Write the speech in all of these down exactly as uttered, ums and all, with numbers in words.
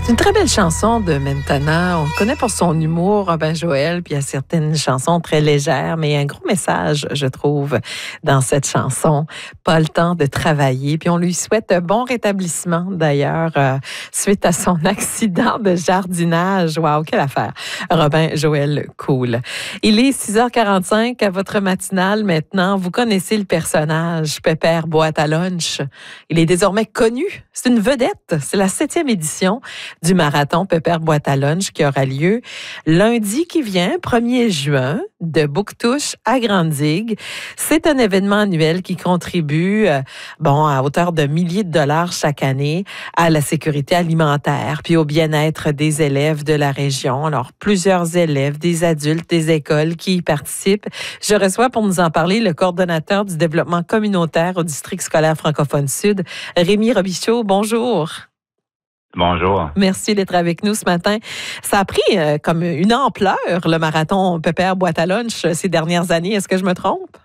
C'est une très belle chanson de Mentana. On le connaît pour son humour, Robin Joël, puis il y a certaines chansons très légères, mais il y a un gros message, je trouve, dans cette chanson. Pas le temps de travailler. Puis on lui souhaite un bon rétablissement, d'ailleurs, euh, suite à son accident de jardinage. Wow, quelle affaire. Robin Joël, cool. Il est six heures quarante-cinq à votre matinale maintenant. Vous connaissez le personnage, Pépère Boîte à lunch. Il est désormais connu. C'est une vedette. C'est la septième édition du marathon Pépère Boîte à lunch qui aura lieu lundi qui vient, premier juin, de Bouctouche à Grande-Digue. C'est un événement annuel qui contribue, euh, bon, à hauteur de milliers de dollars chaque année à la sécurité alimentaire puis au bien-être des élèves de la région. Alors, plusieurs élèves, des adultes, des écoles qui y participent. Je reçois pour nous en parler le coordonnateur du développement communautaire au district scolaire francophone sud, Rémi Robichaud. Bonjour. Bonjour. Merci d'être avec nous ce matin. Ça a pris euh, comme une ampleur, le marathon Pépère Boîte à lunch, ces dernières années. Est-ce que je me trompe?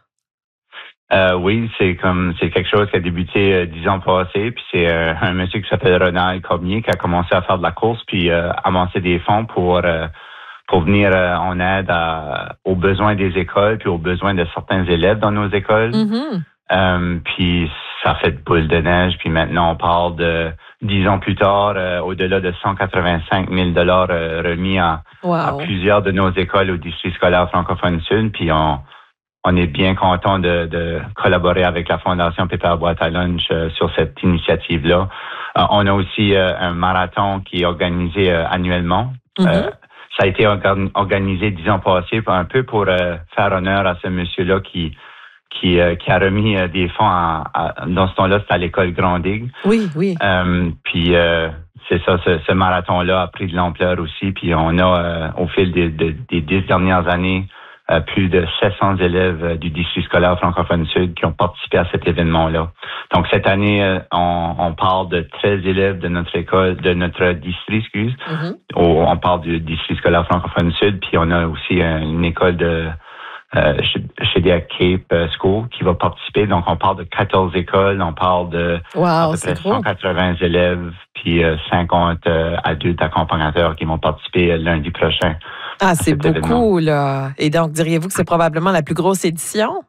Euh, oui, c'est comme c'est quelque chose qui a débuté euh, dix ans passés. Puis c'est euh, un monsieur qui s'appelle Ronald Cormier qui a commencé à faire de la course puis euh, amasser des fonds pour euh, pour venir euh, en aide à, aux besoins des écoles puis aux besoins de certains élèves dans nos écoles. Mm-hmm. Euh, puis ça fait de boule de neige. Puis maintenant, on parle de dix ans plus tard, euh, au-delà de cent quatre-vingt-cinq mille dollars euh, remis à, Wow. à plusieurs de nos écoles au district scolaire francophone sud. Puis on, on est bien content de, de collaborer avec la Fondation Pépère Boîte à lunch euh, sur cette initiative-là. Euh, on a aussi euh, un marathon qui est organisé euh, annuellement. Mm-hmm. Euh, ça a été organ- organisé dix ans passés, un peu pour euh, faire honneur à ce monsieur-là qui Qui, euh, qui a remis euh, des fonds à, à, dans ce temps-là, c'était à l'école Grande-Digue. Oui, oui. Euh, puis euh, c'est ça, ce, ce marathon-là a pris de l'ampleur aussi. Puis on a, euh, au fil des, des, des dix dernières années, euh, plus de sept cents élèves euh, du district scolaire francophone sud qui ont participé à cet événement-là. Donc cette année, euh, on, on parle de treize élèves de notre école, de notre district, excuse. Mm-hmm. On, on parle du district scolaire francophone sud. Puis on a aussi euh, une école de Euh, chez, chez des Cape School qui va participer. Donc, on parle de quatorze écoles, on parle de Wow, à peu c'est près gros. cent quatre-vingts élèves, puis euh, cinquante euh, adultes accompagnateurs qui vont participer euh, lundi prochain. Ah, c'est beaucoup, événement. là. Et donc, diriez-vous que c'est probablement la plus grosse édition?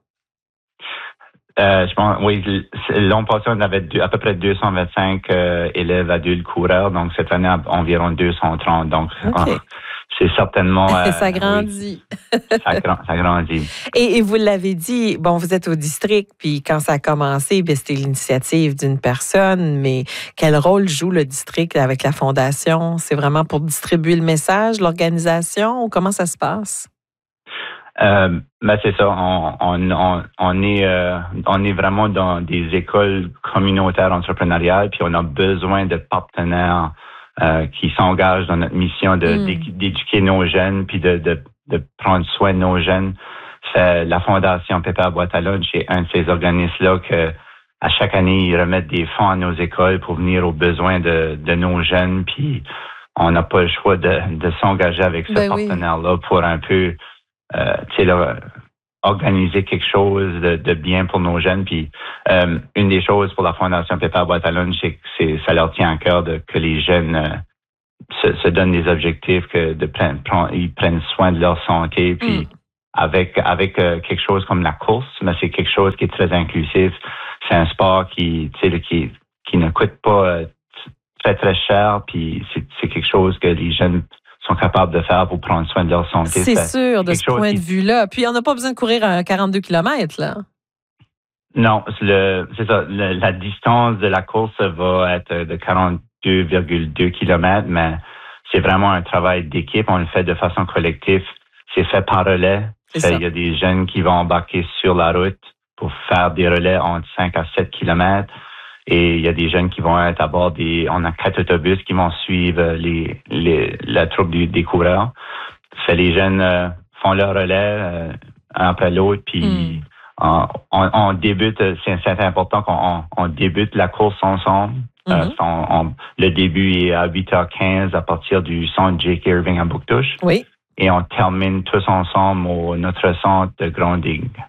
Euh, je pense, oui, l'an passé, on avait deux, à peu près deux cent vingt-cinq euh, élèves adultes coureurs. Donc, cette année, environ deux cent trente. Donc, Okay. on, c'est certainement... Euh, ça grandit. Oui, ça, ça grandit. Et, et vous l'avez dit, bon, vous êtes au district, puis quand ça a commencé, bien, c'était l'initiative d'une personne, mais quel rôle joue le district avec la Fondation? C'est vraiment pour distribuer le message, l'organisation, ou comment ça se passe? Euh, ben c'est ça. On, on, on, on est euh, on est vraiment dans des écoles communautaires entrepreneuriales, puis on a besoin de partenaires euh, qui s'engagent dans notre mission de mm. d'éduquer nos jeunes, puis de, de de prendre soin de nos jeunes. C'est la Fondation Pépère Boîte à lunch est un de ces organismes-là que à chaque année ils remettent des fonds à nos écoles pour venir aux besoins de de nos jeunes, puis on n'a pas le choix de de s'engager avec ce ben partenaire-là oui. pour un peu Euh, tu sais, là, organiser quelque chose de, de bien pour nos jeunes. Puis, euh, une des choses pour la Fondation Pépère Boîte à lunch, c'est que c'est, ça leur tient à cœur de, que les jeunes euh, se, se donnent des objectifs, que de prennent, ils prennent soin de leur santé. Puis, mm. avec avec euh, quelque chose comme la course, mais c'est quelque chose qui est très inclusif. C'est un sport qui, tu sais, qui qui ne coûte pas euh, très très cher. Puis, c'est, c'est quelque chose que les jeunes sont capables de faire pour prendre soin de leur santé. C'est, c'est sûr, de ce point qui... de vue-là. Puis, on n'a pas besoin de courir à quarante-deux kilomètres, là. Non, c'est, le, c'est ça. Le, la distance de la course va être de quarante-deux virgule deux kilomètres, mais c'est vraiment un travail d'équipe. On le fait de façon collective. C'est fait par relais. Il y a des jeunes qui vont embarquer sur la route pour faire des relais entre cinq à sept kilomètres. Et il y a des jeunes qui vont être à bord des... On a quatre autobus qui vont suivre les, les, la troupe des, des coureurs. C'est les jeunes euh, font leur relais euh, un après l'autre, puis mm. on, on, on débute... C'est, c'est important qu'on on, on débute la course ensemble. Mm-hmm. Euh, on, on, le début est à huit heures quinze à partir du centre J K. Irving à Bouctouche. Oui. Et on termine tous ensemble au notre centre de Grande-Digue.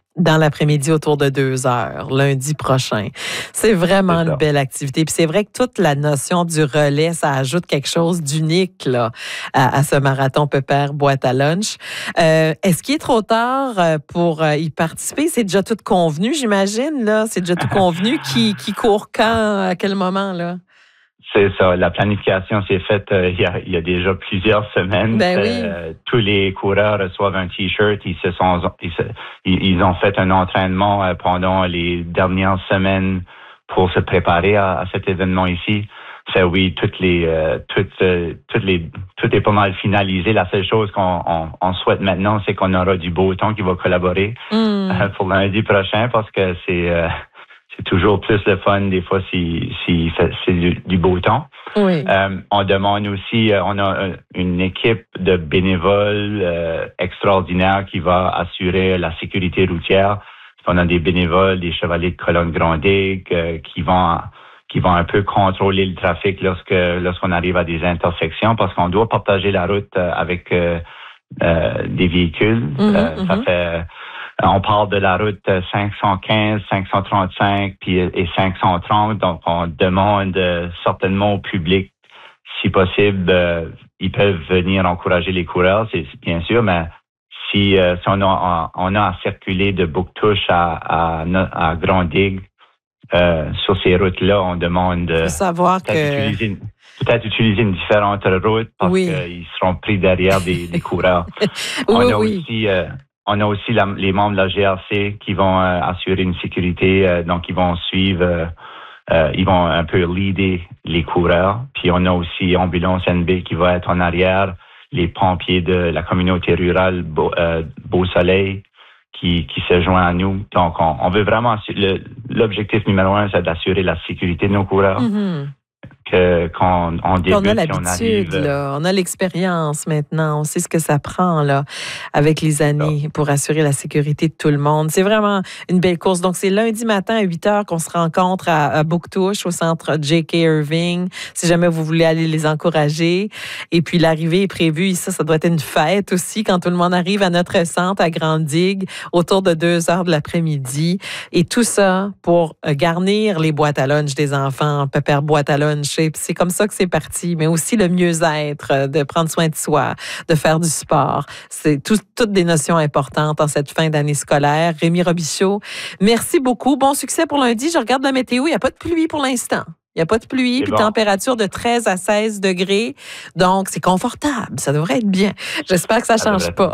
dans l'après-midi autour de deux heures, lundi prochain. C'est vraiment une belle activité. Puis c'est vrai que toute la notion du relais, ça ajoute quelque chose d'unique là, à, à ce marathon Pépère boîte à lunch. Euh, est-ce qu'il est trop tard pour y participer? C'est déjà tout convenu, j'imagine, là? C'est déjà tout convenu. Qui, qui court quand, à quel moment, là? C'est ça. La planification s'est faite euh, il, y a, il y a déjà plusieurs semaines. Ben oui. euh, tous les coureurs reçoivent un T-shirt. Ils se sont, ils, se, ils ont fait un entraînement euh, pendant les dernières semaines pour se préparer à, à cet événement ici. C'est oui, toutes les, euh, toutes, euh, toutes les, tout est pas mal finalisé. La seule chose qu'on on, on souhaite maintenant, c'est qu'on aura du beau temps qui va collaborer mm. euh, pour lundi prochain, parce que c'est euh, c'est toujours plus le fun des fois si, si c'est du, du beau temps. Oui. Euh, on demande aussi, euh, on a une équipe de bénévoles euh, extraordinaires qui va assurer la sécurité routière. On a des bénévoles, des chevaliers de colonne Grand Digue euh, qui vont qui vont un peu contrôler le trafic lorsque lorsqu'on arrive à des intersections, parce qu'on doit partager la route euh, avec euh, euh, des véhicules. Mm-hmm, euh, ça mm-hmm. fait On parle de la route cinq cent quinze, cinq cent trente-cinq puis, et cinq cent trente. Donc, on demande euh, certainement au public, si possible, euh, ils peuvent venir encourager les coureurs, c'est, c'est bien sûr, mais si, euh, si on, a, on a à circuler de Bouctouche à, à, à Grand Digue, euh, sur ces routes-là, on demande de savoir peut-être, que... utiliser, peut-être utiliser une différente route parce oui. qu'ils seront pris derrière des, des coureurs. oui, on a oui. aussi... Euh, On a aussi la, les membres de la G R C qui vont euh, assurer une sécurité, euh, donc ils vont suivre, euh, euh, ils vont un peu leader les coureurs. Puis on a aussi Ambulance N B qui va être en arrière, les pompiers de la communauté rurale Beau, euh, Beau Soleil qui, qui se joint à nous. Donc on, on veut vraiment, le, l'objectif numéro un, c'est d'assurer la sécurité de nos coureurs. Mm-hmm. Que, quand on débute, on a l'habitude, on, là, on a l'expérience maintenant, on sait ce que ça prend là, avec les années pour assurer la sécurité de tout le monde. C'est vraiment une belle course. Donc, c'est lundi matin à huit heures qu'on se rencontre à, à Bouctouche, au centre J K. Irving, si jamais vous voulez aller les encourager. Et puis, l'arrivée est prévue. Ça, ça doit être une fête aussi quand tout le monde arrive à notre centre à Grand Digue autour de deux heures de l'après-midi. Et tout ça pour garnir les boîtes à lunch des enfants, Pépère boîte à lunch. C'est comme ça que c'est parti, mais aussi le mieux-être, de prendre soin de soi, de faire du sport. C'est tout, toutes des notions importantes en cette fin d'année scolaire. Rémi Robichaud, merci beaucoup. Bon succès pour lundi. Je regarde la météo. Il n'y a pas de pluie pour l'instant. Il n'y a pas de pluie, puis bon. Température de treize à seize degrés. Donc, c'est confortable. Ça devrait être bien. J'espère que ça ne change pas.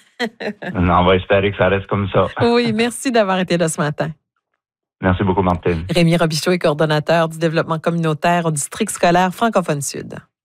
Non, on va espérer que ça reste comme ça. Oui, merci d'avoir été là ce matin. Merci beaucoup, Martine. Rémi Robichaud est coordonnateur du développement communautaire au district scolaire francophone Sud.